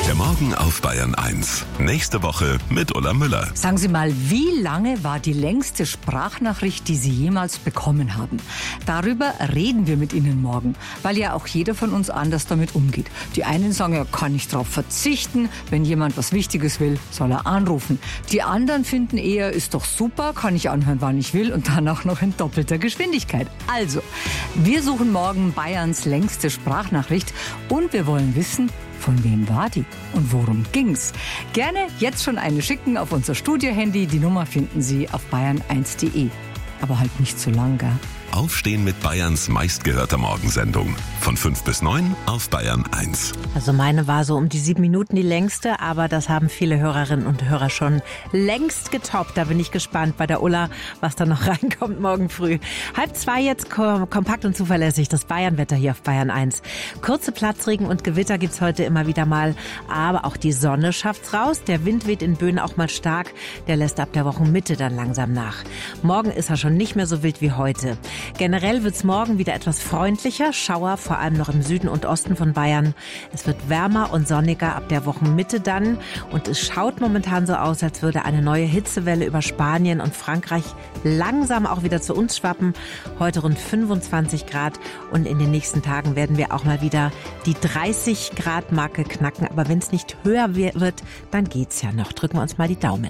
Der Morgen auf Bayern 1. Nächste Woche mit Ulla Müller. Sagen Sie mal, wie lange war die längste Sprachnachricht, die Sie jemals bekommen haben? Darüber reden wir mit Ihnen morgen, weil ja auch jeder von uns anders damit umgeht. Die einen sagen, er kann nicht drauf verzichten, wenn jemand was Wichtiges will, soll er anrufen. Die anderen finden eher, ist doch super, kann ich anhören, wann ich will und dann auch noch in doppelter Geschwindigkeit. Also, wir suchen morgen Bayerns längste Sprachnachricht und wir wollen wissen, von wem war die und worum ging's? Gerne jetzt schon eine schicken auf unser Studiohandy. Die Nummer finden Sie auf bayern1.de. Aber halt nicht zu lang, gell? Aufstehen mit Bayerns meistgehörter Morgensendung. Von 5 bis 9 auf Bayern 1. Also meine war so um die 7 Minuten die längste, aber das haben viele Hörerinnen und Hörer schon längst getoppt. Da bin ich gespannt bei der Ulla, was da noch reinkommt morgen früh. 1:30 jetzt, kompakt und zuverlässig, das Bayernwetter hier auf Bayern 1. Kurze Platzregen und Gewitter gibt's heute immer wieder mal, aber auch die Sonne schafft's raus. Der Wind weht in Böen auch mal stark, der lässt ab der Wochenmitte dann langsam nach. Morgen ist er schon nicht mehr so wild wie heute. Generell wird's morgen wieder etwas freundlicher, Schauer vor allem noch im Süden und Osten von Bayern. Es wird wärmer und sonniger ab der Wochenmitte dann und es schaut momentan so aus, als würde eine neue Hitzewelle über Spanien und Frankreich langsam auch wieder zu uns schwappen. Heute rund 25 Grad und in den nächsten Tagen werden wir auch mal wieder die 30 Grad Marke knacken. Aber wenn es nicht höher wird, dann geht's ja noch. Drücken wir uns mal die Daumen.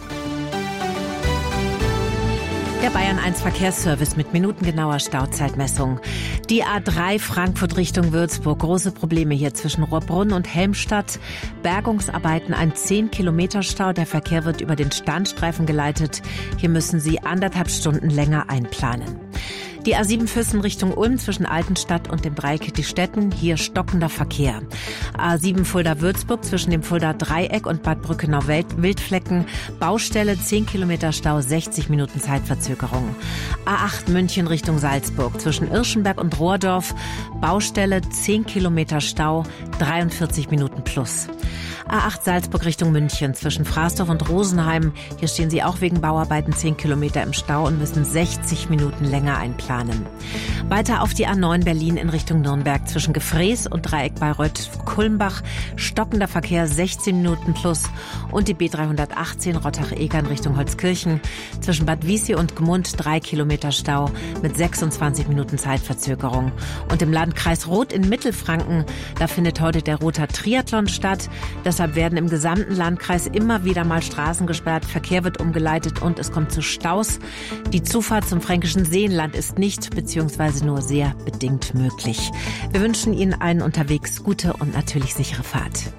Der Bayern 1 Verkehrsservice mit minutengenauer Stauzeitmessung. Die A3 Frankfurt Richtung Würzburg. Große Probleme hier zwischen Rohrbrunn und Helmstadt. Bergungsarbeiten, ein 10-Kilometer-Stau. Der Verkehr wird über den Standstreifen geleitet. Hier müssen Sie 1,5 Stunden länger einplanen. Die A7 Füssen Richtung Ulm zwischen Altenstadt und dem Dreieck die Städten. Hier stockender Verkehr. A7 Fulda-Würzburg zwischen dem Fulda-Dreieck und Bad Brückenau-Wildflecken. Baustelle, 10 Kilometer Stau, 60 Minuten Zeitverzögerung. A8 München Richtung Salzburg zwischen Irschenberg und Rohrdorf. Baustelle, 10 Kilometer Stau, 43 Minuten plus. A8 Salzburg Richtung München zwischen Fraßdorf und Rosenheim. Hier stehen Sie auch wegen Bauarbeiten 10 Kilometer im Stau und müssen 60 Minuten länger einplanen. Weiter auf die A9 Berlin in Richtung Nürnberg zwischen Gefrees und Dreieck Bayreuth-Kulmbach. Stockender Verkehr 16 Minuten plus. Und die B318 Rottach-Egern Richtung Holzkirchen zwischen Bad Wiessee und Gmund 3 Kilometer Stau mit 26 Minuten Zeitverzögerung. Und im Landkreis Roth in Mittelfranken, da findet heute der Roter Triathlon statt. Deshalb werden im gesamten Landkreis immer wieder mal Straßen gesperrt, Verkehr wird umgeleitet und es kommt zu Staus. Die Zufahrt zum Fränkischen Seenland ist nicht bzw. nur sehr bedingt möglich. Wir wünschen Ihnen allen unterwegs gute und natürlich sichere Fahrt.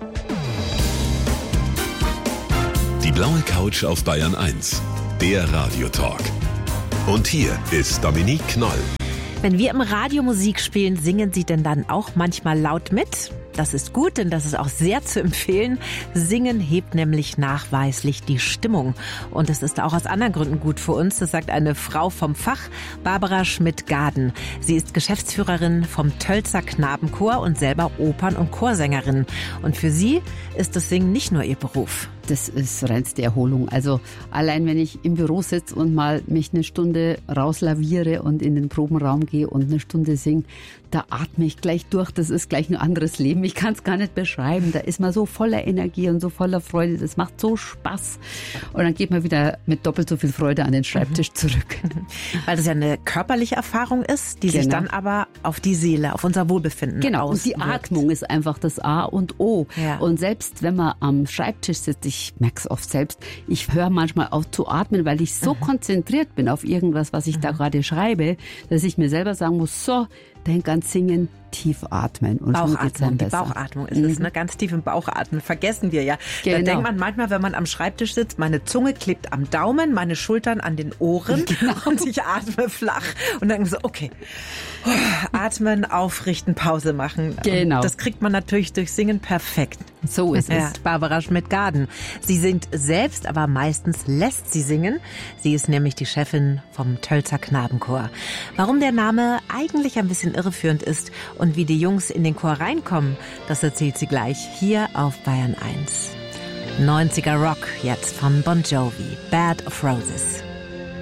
Die blaue Couch auf Bayern 1. Der Radiotalk. Und hier ist Dominique Knoll. Wenn wir im Radio Musik spielen, singen Sie denn dann auch manchmal laut mit? Das ist gut, denn das ist auch sehr zu empfehlen. Singen hebt nämlich nachweislich die Stimmung. Und es ist auch aus anderen Gründen gut für uns. Das sagt eine Frau vom Fach, Barbara Schmidt-Gaden. Sie ist Geschäftsführerin vom Tölzer Knabenchor und selber Opern- und Chorsängerin. Und für sie ist das Singen nicht nur ihr Beruf. Das ist reinste Erholung. Also allein wenn ich im Büro sitze und mal mich eine Stunde rauslaviere und in den Probenraum gehe und eine Stunde singe, da atme ich gleich durch. Das ist gleich ein anderes Leben. Ich kann es gar nicht beschreiben. Da ist man so voller Energie und so voller Freude. Das macht so Spaß. Und dann geht man wieder mit doppelt so viel Freude an den Schreibtisch zurück. Weil das ja eine körperliche Erfahrung ist, die sich dann aber auf die Seele, auf unser Wohlbefinden auswirkt. Und die Atmung ist einfach das A und O. Ja. Und selbst wenn man am Schreibtisch sitzt, ich merke es oft selbst, ich höre manchmal auf zu atmen, weil ich so konzentriert bin auf irgendwas, was ich da gerade schreibe, dass ich mir selber sagen muss, so, denk ans Singen, tief atmen. Und Bauchatmung, die Bauchatmung ist es, ne? Ganz tief im Bauch atmen, vergessen wir ja. Genau. Da denkt man manchmal, wenn man am Schreibtisch sitzt, meine Zunge klebt am Daumen, meine Schultern an den Ohren und ich atme flach und dann so, okay, atmen, aufrichten, Pause machen. Genau. Und das kriegt man natürlich durch Singen perfekt. So ist es. Ja, Barbara Schmidt-Gaden. Sie singt selbst, aber meistens lässt sie singen. Sie ist nämlich die Chefin vom Tölzer Knabenchor. Warum der Name eigentlich ein bisschen irreführend ist und wie die Jungs in den Chor reinkommen, das erzählt sie gleich hier auf Bayern 1. 90er Rock jetzt von Bon Jovi, Bed of Roses.